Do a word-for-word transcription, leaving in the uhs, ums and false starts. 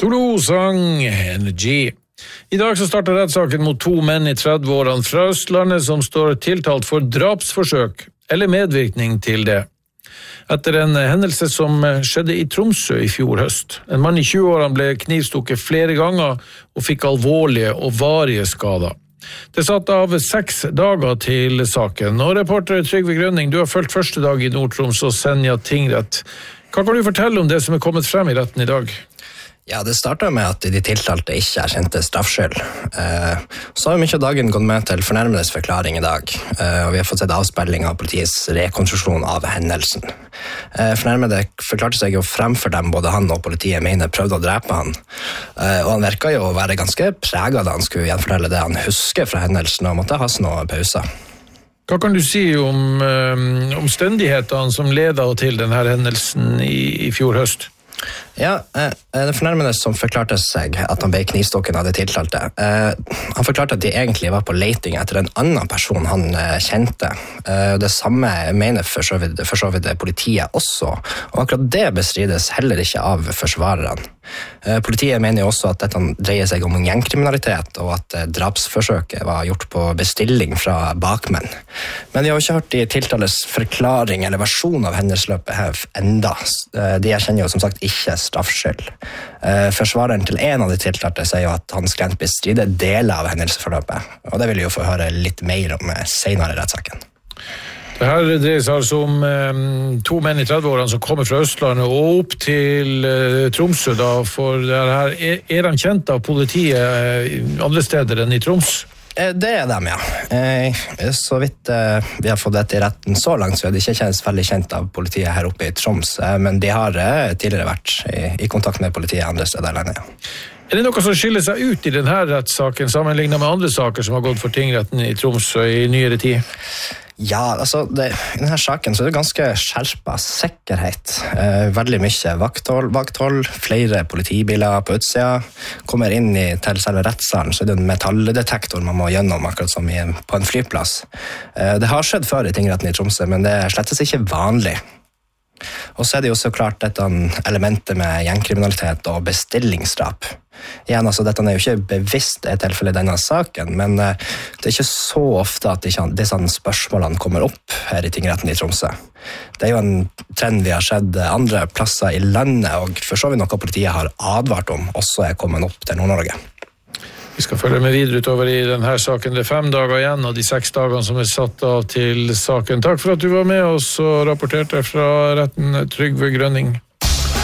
Toulouse Energy. I dag så starter rettssaken mot to menn i tretti-årene fra Østlandet som står tiltalt for drapsforsøk eller medvirkning til det. Etter en hendelse som skjedde i Tromsø i fjor høst. En mann i tjue-årene ble knivstukket flere ganger og fikk alvorlige og varige skader. Det satt av seks dager til saken, og reporter Trygve Grønning, du har følt første dag i Nord-Troms og Senja tingrett. Hva kan du fortelle om det som er kommet frem i retten i dag? Ja, det startet med at de tiltalte ikke erkjente straffskyld. Eh, så har mye av dagen gått med til fornærmedes forklaring i dag, eh, og vi har fått sett avspilling av politiets rekonstruksjon av hendelsen. Eh, fornærmede forklarte seg jo fremfor dem både han og politiet mener prøvde å drepe han, eh, og han virket jo å være ganske preget da han skulle gjenfortelle det han husker fra hendelsen og måtte ha noen pauser. Hva kan du si om um, omstendighetene som ledet til denne hendelsen i, i fjor høst? Ja, eh, det fornærmede som forklarte seg at han ble knivstukken av det tiltalte. Eh, han forklarte at de egentlig var på leting etter en annen person han eh, kjente. Eh, det samme mener for så vidt, for så vidt politiet også, og akkurat det bestrides heller ikke av forsvarerne. Eh, politiet mener jo også at dette dreier seg om gjengkriminalitet, og at eh, drapsforsøket var gjort på bestilling fra bakmenn. Men de har jo ikke hørt de tiltales forklaring eller versjon av hendelsesløpet her enda. Eh, de erkjenner jo som sagt ikke straffskyld. Forsvareren til en av de tiltalte sier jo at han skal bestride deler av hendelsesforløpet, og det vil vi jo få høre litt mer om senere i rettssaken. Det her dreier seg altså om um, to menn i tretti-årene som kommer fra Østlandet og opp til uh, Tromsø da, for det her. Er, er han kjent av politiet uh, andre steder enn i Troms? Det er dem, ja. Så vidt vi har fått dette i retten så langt, så er de ikke kjent, veldig kjent av politiet her oppe i Troms, men de har tidligere vært i, i kontakt med politiet andre steder i landet. Ja. Er det noe som skiller seg ut i denne rettssaken sammenlignet med andre saker som har gått for tingretten i Tromsø i nyere tid? Ja, altså, det, i denne saken så er det ganske skjerpet sikkerhet. Eh, veldig mye vakthold, vakthold, flere politibiler på utsida. Kommer inn i, til selve rettssalen, så er det en metalldetektor man må gjennom, akkurat som i, på en flyplass. Eh, det har skjedd før i tingretten i Tromsø, men det er slettes ikke vanlig. Og så er det jo så klart dette elementet med gjengkriminalitet og bestillingsdrap. Igjen, altså, dette er jo ikke bevisst et tilfelle i denne saken, men uh, det er ikke så ofte at disse spørsmålene kommer opp her i tingretten i Tromsø. Det er jo en trend vi har sett andre plasser i landet, og for så vidt noe politiet har advart om, også er kommet opp til Nord-Norge. Vi skal følge med videre utover i denne saken. Det er fem dager igjen av de seks dagene som er satt av til saken. Takk for at du var med oss og rapporterte fra retten, Trygve Grønning.